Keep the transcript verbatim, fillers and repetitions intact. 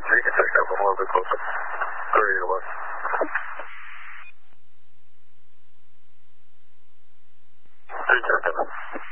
You can take that one a little bit closer. three eight one. Three check in.